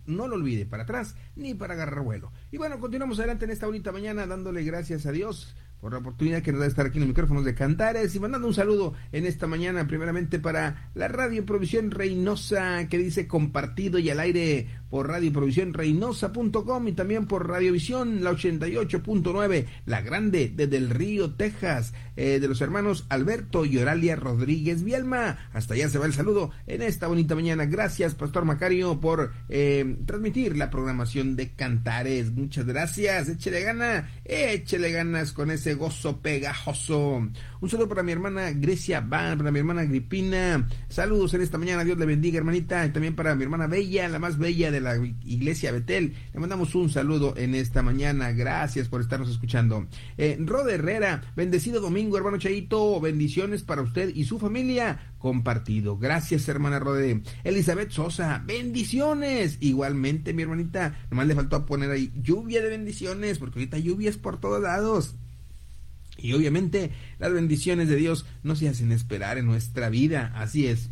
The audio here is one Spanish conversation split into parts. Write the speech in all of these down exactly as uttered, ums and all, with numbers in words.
no lo olvide, para atrás ni para agarrar vuelo. Y bueno, continuamos adelante en esta bonita mañana dándole gracias a Dios por la oportunidad que nos da de estar aquí en los micrófonos de Cantares y mandando un saludo en esta mañana primeramente para la Radio Provisión Reynosa, que dice compartido y al aire por radio provisión reynosa punto com y también por Radiovisión, la ochenta y ocho punto nueve, la grande desde el Río, Texas, eh, de los hermanos Alberto y Oralia Rodríguez Vielma. Hasta allá se va el saludo en esta bonita mañana. Gracias, Pastor Macario, por eh, transmitir la programación de Cantares. Muchas gracias, échele gana, échele ganas con ese gozo pegajoso. Un saludo para mi hermana Grecia Van, para mi hermana Agripina. Saludos en esta mañana, Dios le bendiga, hermanita. Y también para mi hermana Bella, la más bella de la iglesia Betel. Le mandamos un saludo en esta mañana. Gracias por estarnos escuchando. Eh, Rod Herrera, bendecido domingo, hermano Chaito. Bendiciones para usted y su familia. Compartido. Gracias, hermana Rode. Elizabeth Sosa, bendiciones. Igualmente, mi hermanita. Nomás le faltó poner ahí lluvia de bendiciones, porque ahorita lluvias por todos lados. Y obviamente las bendiciones de Dios no se hacen esperar en nuestra vida. Así es.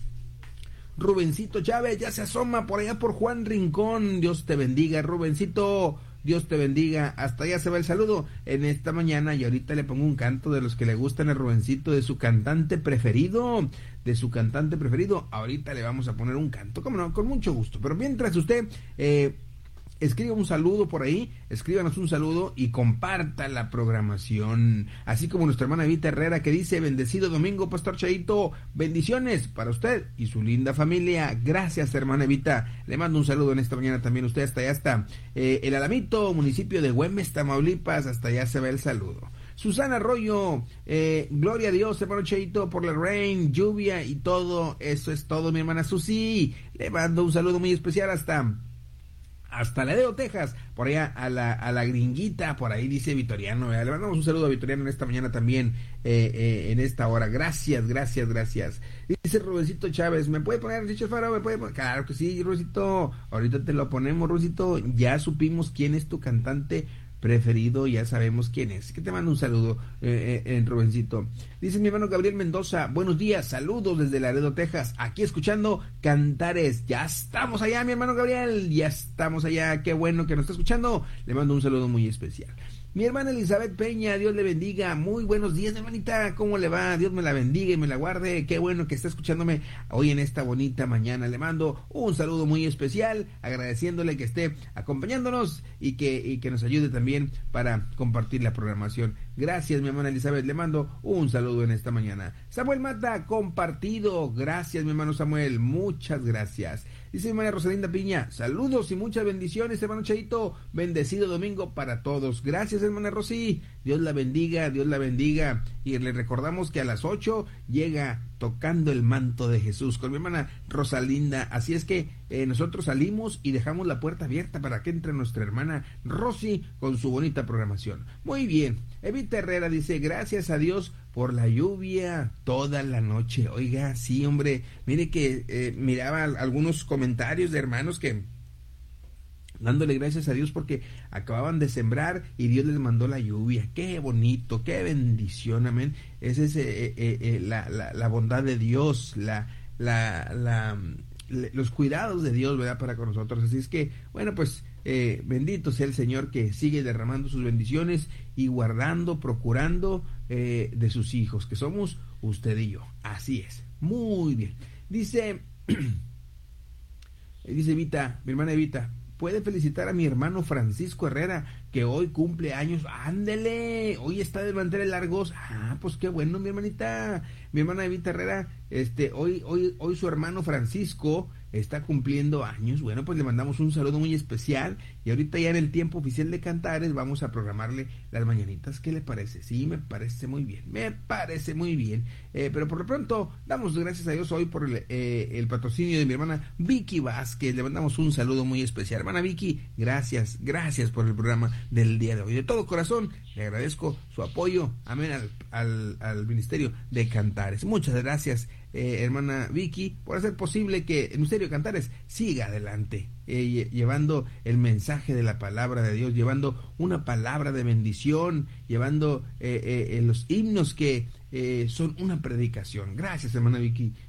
Rubencito Chávez ya se asoma por allá por Juan Rincón. Dios te bendiga, Rubencito. Dios te bendiga. Hasta allá se va el saludo en esta mañana. Y ahorita le pongo un canto de los que le gustan a Rubencito, de su cantante preferido. De su cantante preferido. Ahorita le vamos a poner un canto. Cómo no, con mucho gusto. Pero mientras usted... Eh, escriba un saludo por ahí, escríbanos un saludo y comparta la programación, así como nuestra hermana Evita Herrera, que dice: bendecido domingo, Pastor Chaito, bendiciones para usted y su linda familia. Gracias, hermana Evita, le mando un saludo en esta mañana también. Usted hasta allá está, eh, el Alamito, municipio de Güemes, Tamaulipas, hasta allá se ve el saludo. Susana Arroyo, eh, gloria a Dios, hermano Cheito, por la rain, lluvia y todo. Eso es todo, mi hermana Susi. Le mando un saludo muy especial hasta... hasta Laredo, Texas, por allá a la, a la gringuita, por ahí dice Vitoriano, ¿verdad? Le mandamos un saludo a Vitoriano en esta mañana también, eh, eh, en esta hora. Gracias, gracias, gracias. Dice Rubencito Chávez, ¿me puede poner Richard Faro? ¿Me puede poner? Claro que sí, Rubencito, ahorita te lo ponemos, Rubencito. Ya supimos quién es tu cantante preferido, ya sabemos quién es. Que te mando un saludo, eh, eh, Rubencito. Dice mi hermano Gabriel Mendoza, buenos días, saludos desde Laredo, Texas, aquí escuchando Cantares. Ya estamos allá, mi hermano Gabriel, ya estamos allá, qué bueno que nos está escuchando. Le mando un saludo muy especial. Mi hermana Elizabeth Peña, Dios le bendiga. Muy buenos días, hermanita. ¿Cómo le va? Dios me la bendiga y me la guarde. Qué bueno que está escuchándome hoy en esta bonita mañana. Le mando un saludo muy especial, agradeciéndole que esté acompañándonos y que, y que nos ayude también para compartir la programación. Gracias, mi hermana Elizabeth. Le mando un saludo en esta mañana. Samuel Mata, compartido. Gracias, mi hermano Samuel. Muchas gracias. Dice mi hermana Rosalinda Piña, saludos y muchas bendiciones, hermano Chaito. Bendecido domingo para todos. Gracias, hermana Rosy. Dios la bendiga, Dios la bendiga. Y le recordamos que a las ocho llega Tocando el Manto de Jesús con mi hermana Rosalinda. Así es que eh, nosotros salimos y dejamos la puerta abierta para que entre nuestra hermana Rosy con su bonita programación. Muy bien. Evita Herrera dice, gracias a Dios por la lluvia toda la noche. Oiga, sí, hombre, mire que eh, miraba algunos comentarios de hermanos que dándole gracias a Dios porque acababan de sembrar y Dios les mandó la lluvia. Qué bonito, qué bendición, amén. Esa es eh, eh, eh, la, la, la bondad de Dios, la, la, la, los cuidados de Dios, ¿verdad?, para con nosotros. Así es que, bueno, pues eh, bendito sea el Señor que sigue derramando sus bendiciones y guardando, procurando eh, de sus hijos, que somos usted y yo. Así es, muy bien. Dice, dice Evita, mi hermana Evita, puede felicitar a mi hermano Francisco Herrera, que hoy cumple años. Ándele, hoy está de mantener largos. Ah, pues qué bueno, mi hermanita. Mi hermana Evita Herrera, este, hoy, hoy, hoy su hermano Francisco está cumpliendo años. Bueno, pues le mandamos un saludo muy especial. Y ahorita ya en el tiempo oficial de Cantares vamos a programarle las mañanitas. ¿Qué le parece? Sí, me parece muy bien. Me parece muy bien. Eh, pero por lo pronto, damos gracias a Dios hoy por el, eh, el patrocinio de mi hermana Vicky Vázquez. Le mandamos un saludo muy especial. Hermana Vicky, gracias, gracias por el programa del día de hoy. De todo corazón, le agradezco su apoyo, amén, al, al, al Ministerio de Cantares. Muchas gracias, eh, hermana Vicky, por hacer posible que el Ministerio de Cantares siga adelante, eh, llevando el mensaje de la palabra de Dios, llevando una palabra de bendición, llevando eh, eh, los himnos que eh, son una predicación. Gracias, hermana Vicky,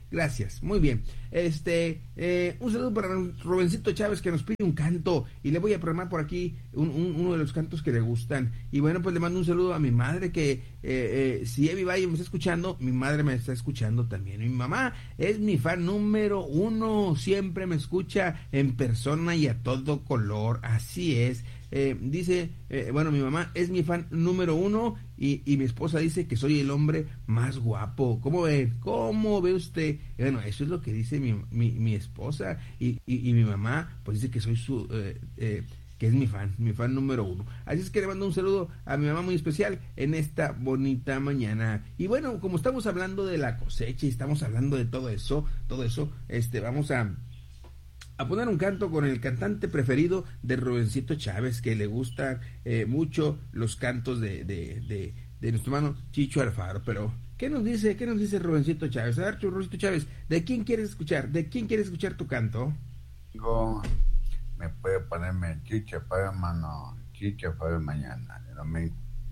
Gracias, muy bien. Este, eh, un saludo para Rubencito Chávez que nos pide un canto y le voy a programar por aquí un, un, uno de los cantos que le gustan. Y bueno, pues le mando un saludo a mi madre que eh, eh, si Evi Valle me está escuchando, mi madre me está escuchando también. Mi mamá es mi fan número uno, siempre me escucha en persona y a todo color, así es. Eh, dice, eh, bueno, mi mamá es mi fan número uno y, y mi esposa dice que soy el hombre más guapo. ¿Cómo ve? ¿Cómo ve usted? Bueno, eso es lo que dice mi, mi, mi esposa y, y, y mi mamá, pues dice que soy su... Eh, eh, que es mi fan, mi fan número uno. Así es que le mando un saludo a mi mamá muy especial en esta bonita mañana. Y bueno, como estamos hablando de la cosecha y estamos hablando de todo eso, todo eso, este, vamos a... a poner un canto con el cantante preferido de Rubencito Chávez, que le gustan eh, mucho los cantos de, de, de, de nuestro hermano Chicho Alfaro. Pero, ¿qué nos dice, qué nos dice Rubencito Chávez? A ver, Rubencito Chávez, ¿de quién quieres escuchar? ¿De quién quieres escuchar tu canto? Digo, me puede ponerme Chicho para hermano, Chicho para mañana, el domingo.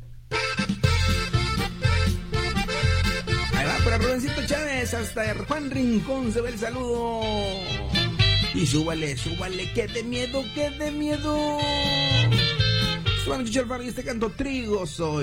Ahí va para Rubencito Chávez, hasta Juan Rincón se ve el saludo. Y súbale, súbale, que de miedo, que de miedo. Súbale, Chicho Alfaro, y este canto Trigo soy.